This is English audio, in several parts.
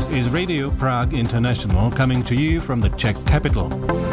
This is Radio Prague International coming to you from the Czech capital.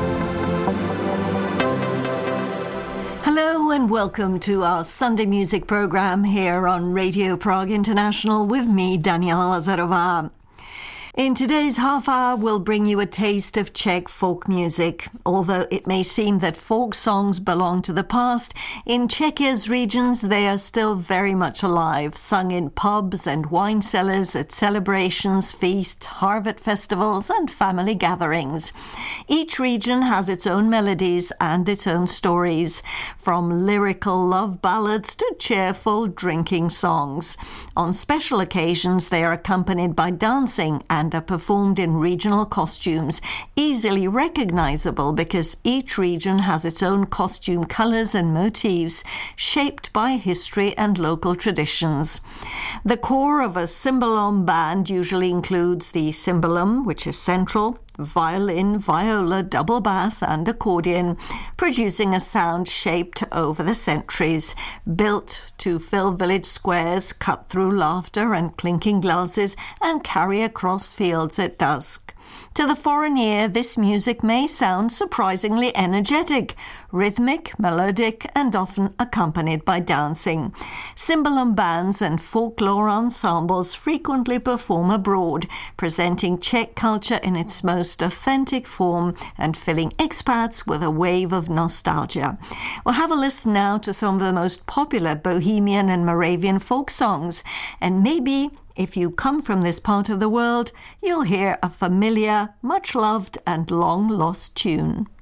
Hello and welcome to our Sunday music program here on Radio Prague International with me, Daniela Lazarová. In today's half hour, we'll bring you a taste of Czech folk music. Although it may seem that folk songs belong to the past, in Czechia's regions they are still very much alive, sung in pubs and wine cellars at celebrations, feasts, harvest festivals and family gatherings. Each region has its own melodies and its own stories, from lyrical love ballads to cheerful drinking songs. On special occasions, they are accompanied by dancing and are performed in regional costumes, easily recognizable because each region has its own costume colors and motifs shaped by history and local traditions. The core of a cymbalom band usually includes the cymbalum, which is central, violin, viola, double bass and accordion, producing a sound shaped over the centuries, built to fill village squares, cut through laughter and clinking glasses, and carry across fields at dusk. To the foreign ear, this music may sound surprisingly energetic, rhythmic, melodic, and often accompanied by dancing. Cymbalum bands and folklore ensembles frequently perform abroad, presenting Czech culture in its most authentic form and filling expats with a wave of nostalgia. We'll have a listen now to some of the most popular Bohemian and Moravian folk songs, and maybe if you come from this part of the world, you'll hear a familiar, much-loved and long-lost tune.